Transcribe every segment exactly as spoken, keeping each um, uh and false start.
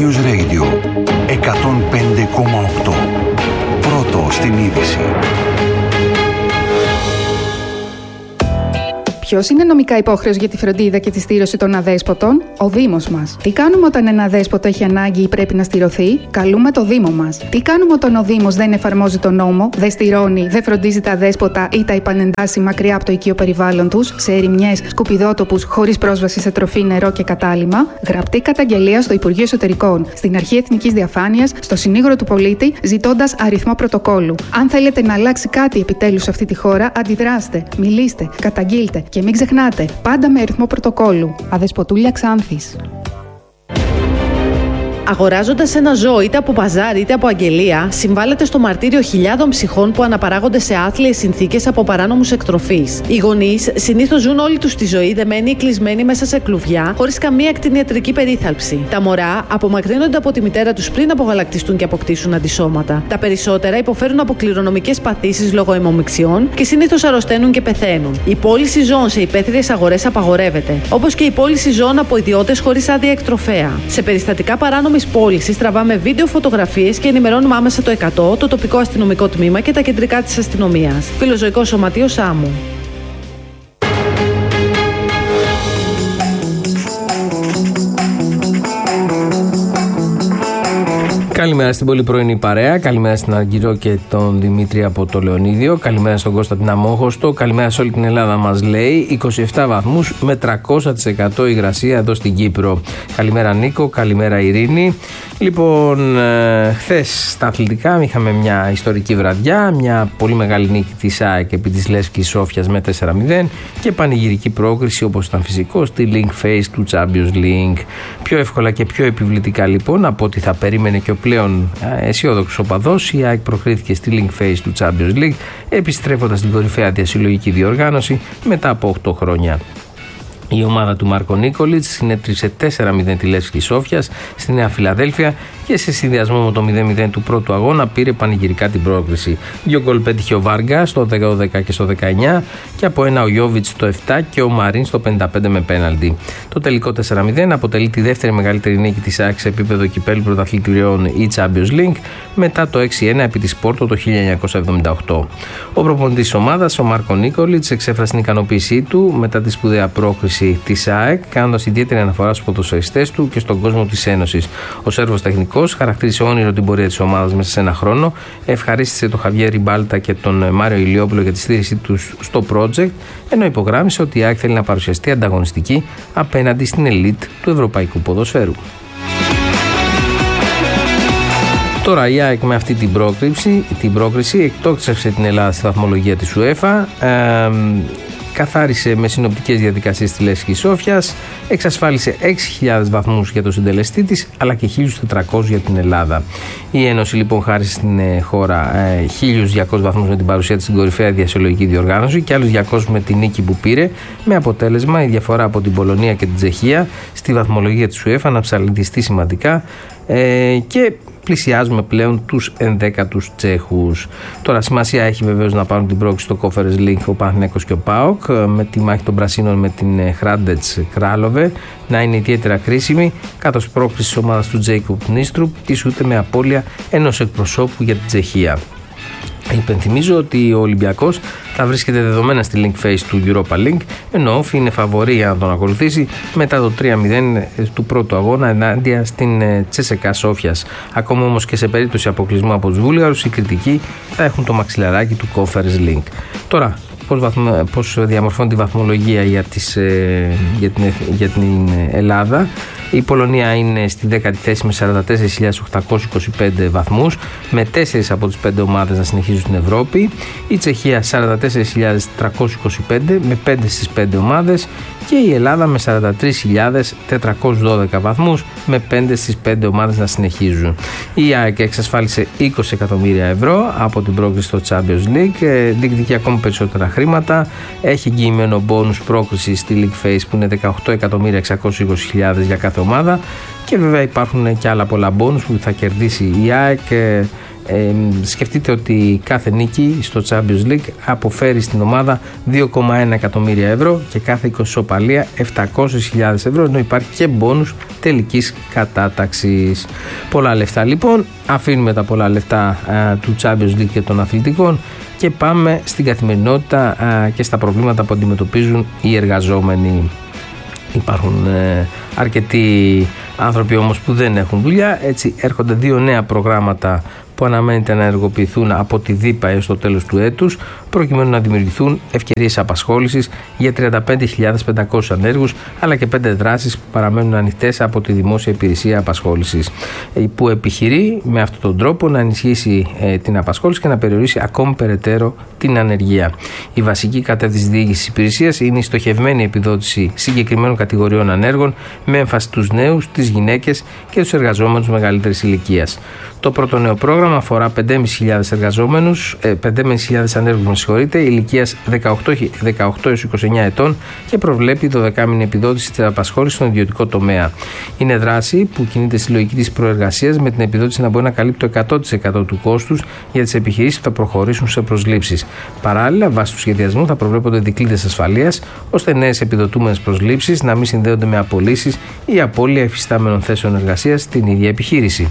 News Radio εκατόν πέντε κόμμα οκτώ. Πρώτο στην είδηση. Ποιος είναι νομικά υπόχρεος για τη φροντίδα και τη στήρωση των αδέσποτων? Ο Δήμος μας. Τι κάνουμε όταν ένα αδέσποτο έχει ανάγκη ή πρέπει να στηρωθεί? Καλούμε το Δήμο μας. Τι κάνουμε όταν ο Δήμος δεν εφαρμόζει τον νόμο, δεν στηρώνει, δεν φροντίζει τα αδέσποτα ή τα επανεντάσσει μακριά από το οικείο περιβάλλον τους, σε ερημιές, σκουπιδότοπους, χωρίς πρόσβαση σε τροφή, νερό και κατάλυμμα? Γραπτή καταγγελία στο Υπουργείο Εσωτερικών, στην Αρχή Εθνικής Διαφάνειας, στο Συνήγορο του Πολίτη, ζητώντας αριθμό πρωτοκόλου. Αν θέλετε να αλλάξει κάτι επιτέλους σε αυτή τη χώρα, αντιδράστε, μιλήστε, καταγγείλτε. Και μην ξεχνάτε, πάντα με αριθμό πρωτοκόλου. Αδεσποτούλια Ξάνθης. Αγοράζοντας ένα ζώο είτε από παζάρι είτε από αγγελία, συμβάλλεται στο μαρτύριο χιλιάδων ψυχών που αναπαράγονται σε άθλιες συνθήκες από παράνομους εκτροφείς. Οι γονείς συνήθως ζουν όλη τους τη ζωή δεμένοι ή κλεισμένοι μέσα σε κλουβιά, χωρίς καμία κτηνιατρική περίθαλψη. Τα μωρά απομακρύνονται από τη μητέρα τους πριν απογαλακτιστούν και αποκτήσουν αντισώματα. Τα περισσότερα υποφέρουν από κληρονομικές παθήσεις λόγω αιμομιξιών και συνήθως αρρωσταίνουν και πεθαίνουν. Η πώληση ζώων σε υπαίθριες αγορές απαγορεύεται, όπως και η πώληση ζώων από ιδιώτες χωρίς άδεια εκτροφέα. Σε περιστατικά παράνομης πώλησης τραβάμε βίντεο, φωτογραφίες και ενημερώνουμε άμεσα το εκατό, το τοπικό αστυνομικό τμήμα και τα κεντρικά της αστυνομίας. Φιλοζωικό Σωματείο Σάμου. Καλημέρα στην πολύ πρωινή παρέα. Καλημέρα στην Αργυρό και τον Δημήτρη από το Λεωνίδιο. Καλημέρα στον Κώστα την Αμόχωστο. Καλημέρα σε όλη την Ελλάδα, μας λέει. είκοσι επτά βαθμούς με τριακόσια τοις εκατό υγρασία εδώ στην Κύπρο. Καλημέρα Νίκο, καλημέρα Ειρήνη. Λοιπόν, ε, χθες στα αθλητικά είχαμε μια ιστορική βραδιά. Μια πολύ μεγάλη νίκη της ΑΕΚ επί της Λεύσκης Σόφιας με τέσσερα μηδέν και πανηγυρική πρόκριση, όπως ήταν φυσικό, στη Link Phase του Champions League. Πιο εύκολα και πιο επιβλητικά λοιπόν από ό,τι θα περίμενε και ο πλέον αισιόδοξος οπαδός, η ΑΕΚ προκρίθηκε στη Link Phase του Champions League, επιστρέφοντας στην κορυφαία διασυλλογική διοργάνωση μετά από οκτώ χρόνια. Η ομάδα του Μάρκο Νίκολιτς συνέτριψε τέσσερα μηδέν τη Λεύσκη Σόφιας στη Νέα Φιλαδέλφια και σε συνδυασμό με το μηδέν μηδέν του πρώτου αγώνα πήρε πανηγυρικά την πρόκριση. Δύο γκολ πέτυχε ο Βάργκα στο δέκα και στο δεκαεννιά και από ένα ο Γιόβιτς στο επτά και ο Μαρίν στο πενήντα πέντε με πέναλτι. Το τελικό τέσσερα μηδέν αποτελεί τη δεύτερη μεγαλύτερη νίκη της ΑΕΚ σε επίπεδο κυπέλλου πρωταθλητριών ή Champions League μετά το έξι ένα επί της Πόρτο το χίλια εννιακόσια εβδομήντα οκτώ. Ο προπονητής της ομάδας, ο Μάρκο Νίκολιτς, εξέφρασε την ικανοποίησή του μετά τη σπουδαία πρόκριση της ΑΕΚ, κάνοντας ιδιαίτερη αναφορά στους ποδοσφαιριστές του και στον κόσμο της Ένωσης. Ο Σέρβος τεχνικός χαρακτήρισε όνειρο την πορεία της ομάδας μέσα σε ένα χρόνο, ευχαρίστησε τον Χαβιέ Ριμπάλτα και τον Μάριο Ηλιόπουλο για τη στήριξή τους στο project, ενώ υπογράμμισε ότι η ΑΕΚ θέλει να παρουσιαστεί ανταγωνιστική απέναντι στην ελίτ του ευρωπαϊκού ποδοσφαίρου. Τώρα η ΑΕΚ με αυτή την πρόκριση, την πρόκριση εκτόξευσε την Ελλάδα στη βαθμολογία της UEFA. Ε, καθάρισε με συνοπτικές διαδικασίες τη Λεύσκη Σόφιας, εξασφάλισε έξι χιλιάδες βαθμούς για τον συντελεστή της, αλλά και χίλιους τετρακόσιους για την Ελλάδα. Η Ένωση λοιπόν χάρισε στην χώρα ε, χίλιους διακόσιους βαθμούς με την παρουσία της στην κορυφαία διασυλλογική διοργάνωση και άλλους διακόσιους με την νίκη που πήρε, με αποτέλεσμα η διαφορά από την Πολωνία και την Τσεχία στη βαθμολογία της UEFA να ψαλιδιστεί σημαντικά ε, και πλησιάζουμε πλέον τους ενδέκατους Τσέχους. Τώρα σημασία έχει βεβαίως να πάρουν την πρόκληση στο Conference League ο Παναθηναϊκός και ο ΠΑΟΚ, με τη μάχη των Πρασίνων με την Χράντετς Κράλοβε να είναι ιδιαίτερα κρίσιμη, καθώς πρόκληση της ομάδας του Τζέικοπ Νίστρουπ ισούται με απώλεια ενός εκπροσώπου για την Τσεχία. Υπενθυμίζω ότι ο Ολυμπιακός θα βρίσκεται δεδομένα στη Link Phase του Europa League, ενώ ο Όφη είναι φαβορί για να τον ακολουθήσει μετά το τρία μηδέν του πρώτου αγώνα ενάντια στην Τσέσεκα Σόφιας. Ακόμα όμως και σε περίπτωση αποκλεισμού από τους Βούλγαρους, οι κριτικοί θα έχουν το μαξιλαράκι του Conference League. Τώρα, πώς, βαθμ, πώς διαμορφώνει τη βαθμολογία για, τις, για, την, για την Ελλάδα. Η Πολωνία είναι στη δέκατη θέση με σαράντα τέσσερις χιλιάδες οκτακόσιους είκοσι πέντε βαθμούς, με τέσσερις από τις πέντε ομάδες να συνεχίζουν στην Ευρώπη. Η Τσεχία σαράντα τέσσερις χιλιάδες τριακόσιους είκοσι πέντε με πέντε στις πέντε ομάδες και η Ελλάδα με σαράντα τρεις χιλιάδες τετρακόσιους δώδεκα βαθμούς με πέντε στις πέντε ομάδες να συνεχίζουν. Η ΑΕΚ εξασφάλισε είκοσι εκατομμύρια ευρώ από την πρόκριση στο Champions League, διεκδικεί ακόμη περισσότερα χρήματα, έχει εγγυημένο μπόνους πρόκριση στη League Phase που είναι δεκαοκτώ εκατομμύρια εξακόσιες είκοσι χιλιάδες για κάθε ομάδα και βέβαια υπάρχουν και άλλα πολλά μπόνους που θα κερδίσει η ΑΕΚ Ε, σκεφτείτε ότι κάθε νίκη στο Champions League αποφέρει στην ομάδα δύο κόμμα ένα εκατομμύρια ευρώ και κάθε ισοπαλία επτακόσιες χιλιάδες ευρώ, ενώ υπάρχει και μπόνους τελικής κατάταξης. Πολλά λεφτά λοιπόν, αφήνουμε τα πολλά λεφτά α, του Champions League και των αθλητικών και πάμε στην καθημερινότητα α, και στα προβλήματα που αντιμετωπίζουν οι εργαζόμενοι. Υπάρχουν ε, αρκετοί άνθρωποι όμως που δεν έχουν δουλειά, έτσι έρχονται δύο νέα προγράμματα που αναμένεται να ενεργοποιηθούν από τη ΔΥΠΑ έως το τέλος του έτους, προκειμένου να δημιουργηθούν ευκαιρίες απασχόλησης για τριάντα πέντε χιλιάδες πεντακόσιους ανέργους, αλλά και πέντε δράσεις που παραμένουν ανοιχτές από τη Δημόσια Υπηρεσία Απασχόλησης, που επιχειρεί με αυτόν τον τρόπο να ενισχύσει ε, την απασχόληση και να περιορίσει ακόμη περαιτέρω την ανεργία. Η βασική κατεύθυνση διοίκησης της υπηρεσίας είναι η στοχευμένη επιδότηση συγκεκριμένων κατηγοριών ανέργων, με έμφαση στους νέους, τις γυναίκες και τους εργαζόμενους μεγαλύτερης ηλικίας. Το πρώτο νέο πρόγραμμα αφορά πέντε χιλιάδες πεντακόσιους εργαζόμενους, πέντε χιλιάδες ανέργους, με συγχωρείτε, ηλικίας δεκαοκτώ έως είκοσι εννέα ετών και προβλέπει δωδεκάμηνη επιδότηση της απασχόλησης στον ιδιωτικό τομέα. Είναι δράση που κινείται στη λογική της προεργασίας, με την επιδότηση να μπορεί να καλύπτει το εκατό τοις εκατό του κόστους για τις επιχειρήσεις που θα προχωρήσουν σε προσλήψεις. Παράλληλα, βάσει του σχεδιασμού θα προβλέπονται δικλείδες ασφαλείας, ώστε νέες επιδοτούμενες προσλήψεις να μην συνδέονται με απολύσεις ή απώλεια υφιστάμενων θέσεων εργασίας στην ίδια επιχείρηση.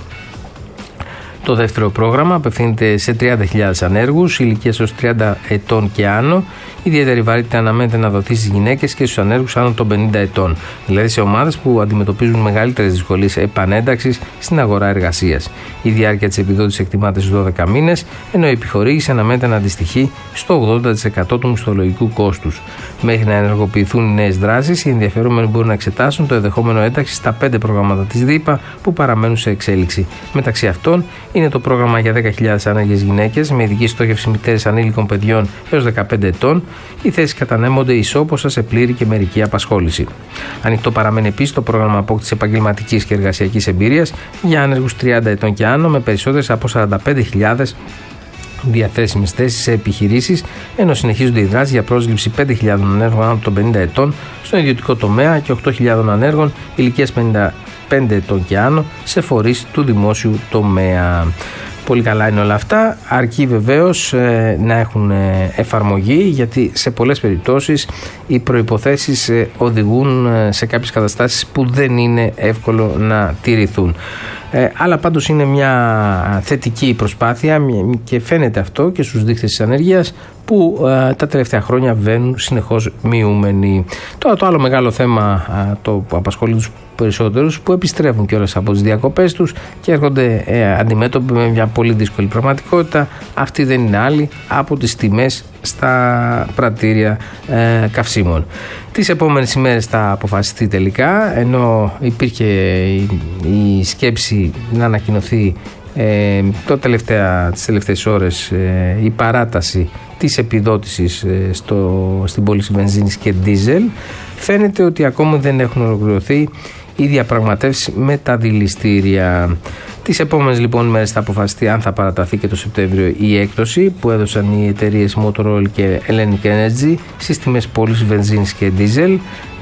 Το δεύτερο πρόγραμμα απευθύνεται σε τριάντα χιλιάδες ανέργους ηλικίας έως τριάντα ετών και άνω. Ιδιαίτερη βαρύτητα αναμένεται να δοθεί στις γυναίκες και στους ανέργους άνω των πενήντα ετών, δηλαδή σε ομάδες που αντιμετωπίζουν μεγαλύτερες δυσκολίες επανένταξης στην αγορά εργασίας. Η διάρκεια της επιδότησης εκτιμάται στους δώδεκα μήνες, ενώ η επιχορήγηση αναμένεται να αντιστοιχεί στο ογδόντα τοις εκατό του μισθολογικού κόστους. Μέχρι να ενεργοποιηθούν οι νέες δράσεις, οι ενδιαφερόμενοι μπορούν να εξετάσουν το ενδεχόμενο ένταξη στα πέντε προγράμματα της ΔΥΠΑ που παραμένουν σε εξέλιξη. Μεταξύ αυτών είναι το πρόγραμμα για δέκα χιλιάδες άνεργες γυναίκες με ειδική στόχευση μητέρες ανήλικων παιδιών έως δεκαπέντε ετών. Οι θέσεις κατανέμονται ισόποσα σε πλήρη και μερική απασχόληση. Ανοιχτό παραμένει επίσης το πρόγραμμα απόκτησης επαγγελματικής και εργασιακής εμπειρίας για άνεργους τριάντα ετών και άνω, με περισσότερες από σαράντα πέντε χιλιάδες διαθέσιμες θέσεις σε επιχειρήσεις, ενώ συνεχίζονται οι δράσεις για πρόσληψη πέντε χιλιάδες ανέργων άνω των πενήντα ετών στον ιδιωτικό τομέα και οκτώ χιλιάδες ανέργων ηλικίας πενήντα πέντε ετών και άνω σε φορείς του δημόσιου τομέα. Πολύ καλά είναι όλα αυτά, αρκεί βεβαίως ε, να έχουν ε, εφαρμογή, γιατί σε πολλές περιπτώσεις οι προϋποθέσεις ε, οδηγούν ε, σε κάποιες καταστάσεις που δεν είναι εύκολο να τηρηθούν. Ε, αλλά πάντως είναι μια θετική προσπάθεια και φαίνεται αυτό και στους δείκτες της ανεργίας που ε, τα τελευταία χρόνια βαίνουν συνεχώς μειούμενοι. Τώρα το άλλο μεγάλο θέμα, ε, το που απασχολεί τους περισσότερους, που επιστρέφουν κιόλας από τις διακοπές τους και έρχονται ε, αντιμέτωποι με μια πολύ δύσκολη πραγματικότητα. Αυτή δεν είναι άλλη από τις τιμές στα πρατήρια ε, καυσίμων. Τις επόμενες ημέρες θα αποφασιστεί τελικά, ενώ υπήρχε η, η σκέψη να ανακοινωθεί ε, το τελευταία, τις τελευταίες ώρες ε, η παράταση της επιδότησης ε, στο, στην πώληση βενζίνης και ντίζελ. Φαίνεται ότι ακόμα δεν έχουν ολοκληρωθεί οι διαπραγματεύσεις με τα δηληστήρια. Τις επόμενες λοιπόν μέρες θα αποφασιστεί αν θα παραταθεί και το Σεπτέμβριο η έκπτωση που έδωσαν οι εταιρείες Motor Oil και Hellenic Energy στις τιμές πώλησης βενζίνης και ντίζελ.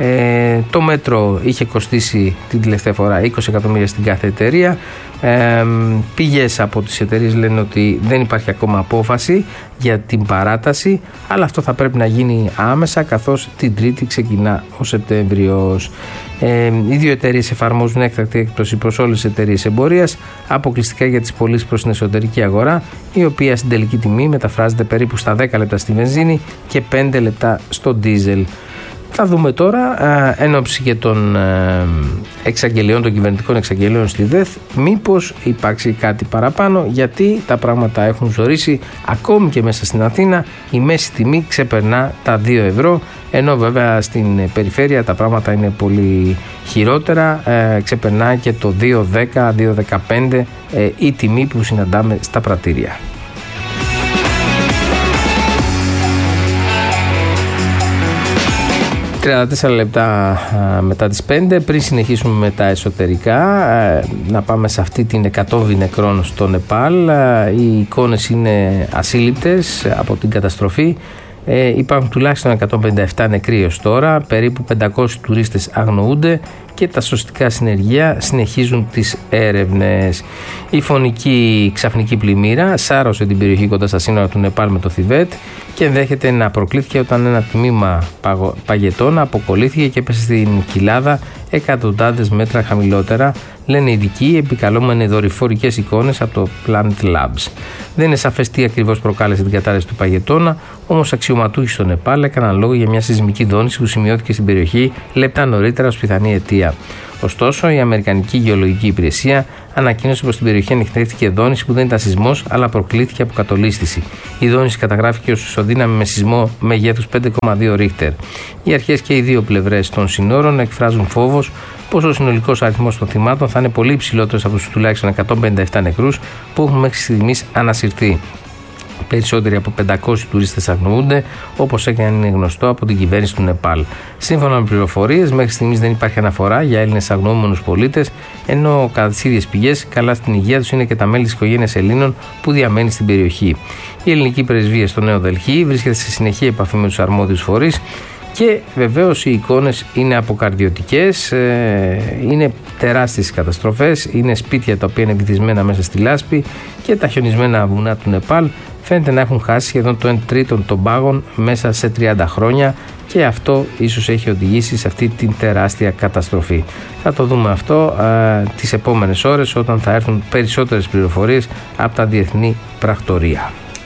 Ε, το μέτρο είχε κοστίσει την τελευταία φορά είκοσι εκατομμύρια στην κάθε εταιρεία. Ε, πηγές από τις εταιρείες λένε ότι δεν υπάρχει ακόμα απόφαση για την παράταση, αλλά αυτό θα πρέπει να γίνει άμεσα, καθώς την Τρίτη ξεκινά ο Σεπτέμβριος. Ε, οι δύο εταιρείες εφαρμόζουν έκτακτη έκπτωση προς όλες τις εταιρείες εμπορίας, αποκλειστικά για τις πωλήσεις προς την εσωτερική αγορά, η οποία στην τελική τιμή μεταφράζεται περίπου στα δέκα λεπτά στη βενζίνη και πέντε λεπτά στο ντίζελ. Θα δούμε τώρα, εν ώψη και των εξαγγελιών, των κυβερνητικών εξαγγελιών στη ΔΕΘ, μήπως υπάρξει κάτι παραπάνω, γιατί τα πράγματα έχουν ζορίσει. Ακόμη και μέσα στην Αθήνα η μέση τιμή ξεπερνά τα δύο ευρώ, ενώ βέβαια στην περιφέρεια τα πράγματα είναι πολύ χειρότερα, ε, ξεπερνά και το δύο δέκα, δύο δεκαπέντε ε, η τιμή που συναντάμε στα πρατήρια. τριάντα τέσσερα λεπτά α, μετά τις πέντε, πριν συνεχίσουμε με τα εσωτερικά, α, να πάμε σε αυτή την εκατόμβη νεκρών στο Νεπάλ. Α, οι εικόνες είναι ασύλληπτες από την καταστροφή. Ε, υπάρχουν τουλάχιστον εκατόν πενήντα επτά νεκροί ως τώρα, περίπου πεντακόσιοι τουρίστες αγνοούνται και τα σωστικά συνεργεία συνεχίζουν τις έρευνες. Η φωνική ξαφνική πλημμύρα σάρωσε την περιοχή κοντά στα σύνορα του Νεπάλ με το Θιβέτ και ενδέχεται να προκλήθηκε όταν ένα τμήμα παγετών αποκολλήθηκε και έπεσε στην κοιλάδα εκατοντάδες μέτρα χαμηλότερα, λένε οι ειδικοί, επικαλούμενοι δορυφορικές εικόνες από το Planet Labs. Δεν είναι σαφές τι ακριβώς προκάλεσε την κατάρρευση του παγετώνα, όμως αξιωματούχοι στο Νεπάλ έκαναν λόγο για μια σεισμική δόνηση που σημειώθηκε στην περιοχή λεπτά νωρίτερα ως πιθανή αιτία. Ωστόσο, η Αμερικανική Γεωλογική Υπηρεσία ανακοίνωσε πως στην περιοχή ανοιχνεύτηκε δόνηση που δεν ήταν σεισμός, αλλά προκλήθηκε από κατολίσθηση. Η δόνηση καταγράφηκε ως ισοδύναμη με σεισμό μεγέθους πέντε κόμμα δύο Ρίχτερ. Οι αρχές και οι δύο πλευρές των συνόρων εκφράζουν φόβος πως ο συνολικός αριθμός των θυμάτων θα είναι πολύ υψηλότερος από τους τουλάχιστον εκατόν πενήντα επτά νεκρούς που έχουν μέχρι στιγμής ανασυρθεί. Περισσότεροι από πεντακόσιοι τουρίστες αγνοούνται, όπως έκανε γνωστό από την κυβέρνηση του Νεπάλ. Σύμφωνα με πληροφορίες, μέχρι στιγμής δεν υπάρχει αναφορά για Έλληνες αγνοούμενους πολίτες, ενώ κατά τις ίδιες πηγές, καλά στην υγεία τους είναι και τα μέλη της οικογένειας Ελλήνων που διαμένει στην περιοχή. Η ελληνική πρεσβεία στο Νέο Δελχή βρίσκεται σε συνεχή επαφή με τους αρμόδιους φορείς. Και βεβαίως οι εικόνες είναι αποκαρδιωτικές, είναι τεράστιες καταστροφές, είναι σπίτια τα οποία είναι βυθισμένα μέσα στη λάσπη και τα χιονισμένα βουνά του Νεπάλ φαίνεται να έχουν χάσει σχεδόν το εν τρίτον των πάγων μέσα σε τριάντα χρόνια και αυτό ίσως έχει οδηγήσει σε αυτή την τεράστια καταστροφή. Θα το δούμε αυτό ε, τις επόμενες ώρες όταν θα έρθουν περισσότερες πληροφορίες από τα διεθνή πρακτορία.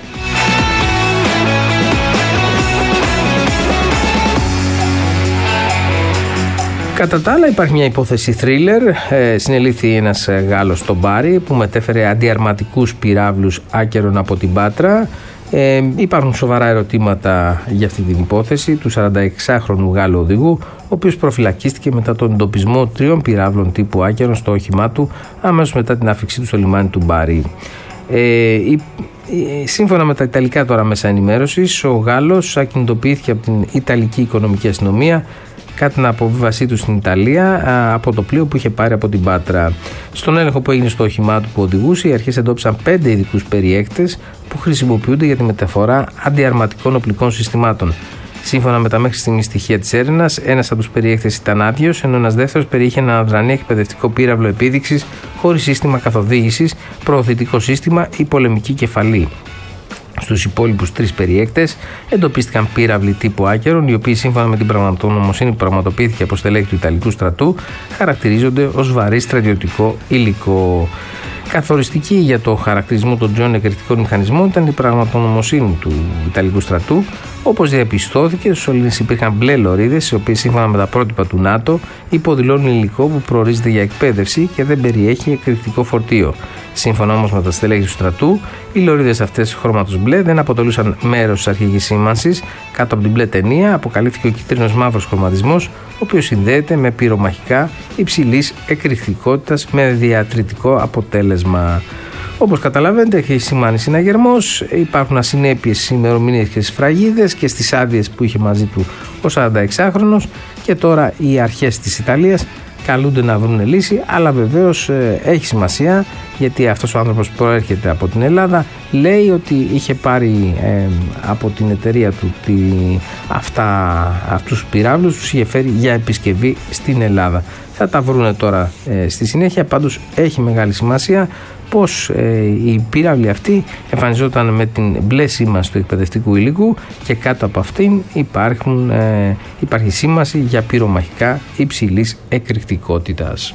Κατά τα άλλα υπάρχει μια υπόθεση θρίλερ, ε, συνελήφθη ένας Γάλλος στον Μπάρι που μετέφερε αντιαρματικούς πυράβλους άκερων από την Πάτρα. Ε, υπάρχουν σοβαρά ερωτήματα για αυτή την υπόθεση του σαρανταεξάχρονου Γάλλου οδηγού, ο οποίος προφυλακίστηκε μετά τον εντοπισμό τριών πυράβλων τύπου άκερων στο όχημά του αμέσως μετά την άφηξή του στο λιμάνι του Μπάρι. Ε, η, η, σύμφωνα με τα ιταλικά τώρα μέσα ενημέρωσης, ο Γάλλος ακινητοποιήθηκε από την Ιταλική Οικονομική Αστυνομία κατά την αποβίβασή του στην Ιταλία α, από το πλοίο που είχε πάρει από την Πάτρα. Στον έλεγχο που έγινε στο όχημά του που οδηγούσε, οι αρχές εντόπισαν πέντε ειδικούς περιέκτες που χρησιμοποιούνται για τη μεταφορά αντιαρματικών οπλικών συστημάτων. Σύμφωνα με τα μέχρι στιγμή στοιχεία της έρευνας, ένας από τους περιέκτες ήταν άδειος, ενώ ένας δεύτερος περιείχε ένα αδρανή εκπαιδευτικό πύραυλο επίδειξης χωρίς σύστημα καθοδήγησης, προωθητικό σύστημα ή πολεμική κεφαλή. Στους υπόλοιπους τρεις περιέκτες εντοπίστηκαν πύραυλοι τύπου άκερων, οι οποίοι σύμφωνα με την πραγματογνωμοσύνη που πραγματοποιήθηκε από στελέχη του Ιταλικού στρατού χαρακτηρίζονται ως βαρύ στρατιωτικό υλικό. Καθοριστική για το χαρακτηρισμό των τριών εκρηκτικών μηχανισμών ήταν η πραγματογνωμοσύνη του Ιταλικού στρατού. Όπως διαπιστώθηκε, στους σωλήνες υπήρχαν μπλε λωρίδες, οι οποίες σύμφωνα με τα πρότυπα του ΝΑΤΟ υποδηλώνουν υλικό που προορίζεται για εκπαίδευση και δεν περιέχει εκρηκτικό φορτίο. Σύμφωνα όμως με τα στελέχη του στρατού, οι λωρίδες αυτές χρώματος μπλε δεν αποτελούσαν μέρος της αρχικής σήμανσης. Κάτω από την μπλε ταινία αποκαλύφθηκε ο κίτρινος μαύρος χρωματισμός, ο οποίος συνδέεται με πυρομαχικά υψηλής εκρηκτικότητας με διατρητικό αποτέλεσμα. Όπως καταλαβαίνετε, έχει σημάνει συναγερμός, υπάρχουν ασυνέπειες στις ημερομηνίες και στις φραγίδες και στις άδειες που είχε μαζί του ο σαρανταεξάχρονος και τώρα οι αρχές της Ιταλίας καλούνται να βρουν λύση, αλλά βεβαίως ε, έχει σημασία γιατί αυτός ο άνθρωπος προέρχεται από την Ελλάδα, λέει ότι είχε πάρει ε, από την εταιρεία του τη, αυτά, αυτούς τους πυράβλους, τους είχε φέρει για επισκευή στην Ελλάδα. Θα τα βρούνε τώρα ε, στη συνέχεια, πάντως έχει μεγάλη σημασία πως ε, η πύραυλη αυτή εμφανιζόταν με την μπλε σήμανση του εκπαιδευτικού υλικού και κάτω από αυτήν υπάρχουν, ε, υπάρχει σήμανση για πυρομαχικά υψηλής εκρηκτικότητας.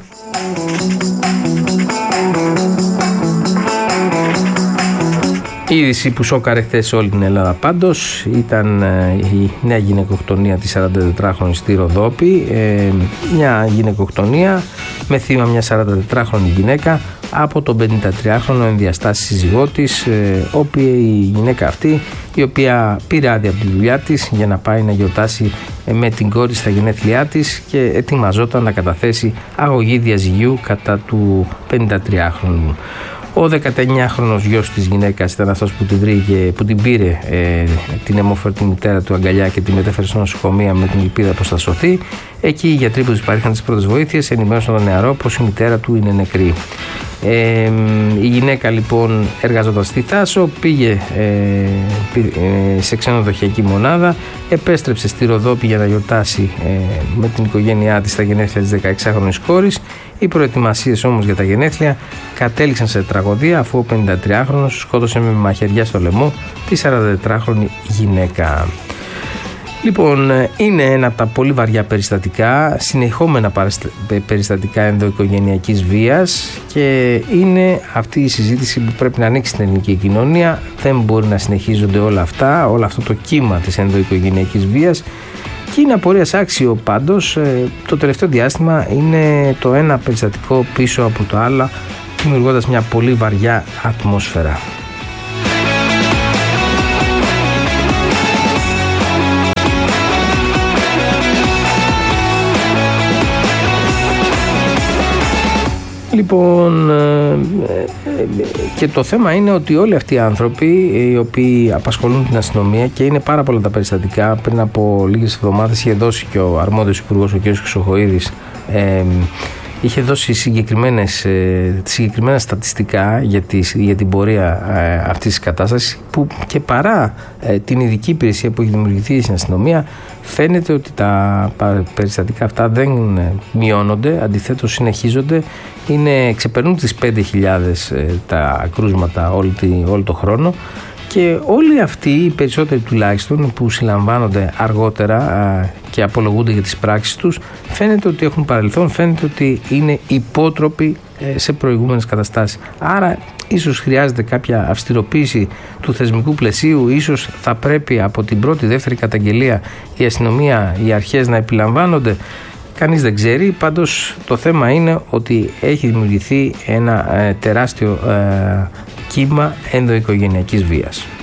Η είδηση που σόκαρε χθες όλη την Ελλάδα πάντως ήταν ε, η νέα γυναικοκτονία της σαραντατετράχρονης στη Ροδόπη, ε, μια γυναικοκτονία με θύμα μια σαραντατετράχρονη γυναίκα από τον πενηντατριάχρονο ενδιαστάση σύζυγό της, ε, οποία η γυναίκα αυτή η οποία πήρε άδεια από τη δουλειά της για να πάει να γιορτάσει με την κόρη στα γενέθλιά της και ετοιμαζόταν να καταθέσει αγωγή διαζυγίου κατά του πενηντατριάχρονου. Ο δεκατεννιάχρονος γιος της γυναίκας ήταν αυτός που την, βρήκε, που την πήρε ε, την αιμόφερτη μητέρα του αγκαλιά και τη μετέφερε στο νοσοκομείο με την ελπίδα πως θα σωθεί. Εκεί οι γιατροί που της παρήχαν τις πρώτες βοήθειες ενημέρωσαν τον νεαρό πως η μητέρα του είναι νεκρή. Ε, η γυναίκα λοιπόν εργαζόταν στη Θάσο, πήγε ε, ε, σε ξενοδοχειακή μονάδα, επέστρεψε στη Ροδόπη για να γιορτάσει ε, με την οικογένειά της τα γενέθλια της δεκαεξάχρονης κόρης. Οι προετοιμασίες όμως για τα γενέθλια κατέληξαν σε τραγωδία, αφού ο πενηντατριάχρονος σκότωσε με μαχαιριά στο λαιμό τη σαραντατετράχρονη γυναίκα. Λοιπόν, είναι ένα από τα πολύ βαριά περιστατικά, συνεχόμενα περιστατικά ενδοοικογενειακής βίας, και είναι αυτή η συζήτηση που πρέπει να ανοίξει στην ελληνική κοινωνία. Δεν μπορεί να συνεχίζονται όλα αυτά, όλο αυτό το κύμα της ενδοοικογενειακής βίας, και είναι απορίας άξιο πάντως. Το τελευταίο διάστημα είναι το ένα περιστατικό πίσω από το άλλο, δημιουργώντας μια πολύ βαριά ατμόσφαιρα. Λοιπόν, και το θέμα είναι ότι όλοι αυτοί οι άνθρωποι οι οποίοι απασχολούν την αστυνομία, και είναι πάρα πολλά τα περιστατικά, πριν από λίγες εβδομάδες είχε δώσει και ο αρμόδιος υπουργός, ο κ. Χρυσοχοΐδης, ε, είχε δώσει συγκεκριμένες, ε, συγκεκριμένα στατιστικά για, τις, για την πορεία ε, αυτής της κατάστασης, που και παρά ε, την ειδική υπηρεσία που έχει δημιουργηθεί στην αστυνομία, φαίνεται ότι τα περιστατικά αυτά δεν μειώνονται, αντιθέτως συνεχίζονται, είναι, ξεπερνούν τις πέντε χιλιάδες ε, τα κρούσματα όλο, όλο το χρόνο, και όλοι αυτοί, οι περισσότεροι τουλάχιστον, που συλλαμβάνονται αργότερα α, και απολογούνται για τις πράξεις τους, φαίνεται ότι έχουν παρελθόν, φαίνεται ότι είναι υπότροποι ε, σε προηγούμενες καταστάσεις. Άρα ίσως χρειάζεται κάποια αυστηροποίηση του θεσμικού πλαισίου, ίσως θα πρέπει από την πρώτη, δεύτερη καταγγελία η αστυνομία, οι αρχές να επιλαμβάνονται. Κανείς δεν ξέρει, πάντως το θέμα είναι ότι έχει δημιουργηθεί ένα ε, τεράστιο ε, κύμα ενδοοικογενειακής βίας.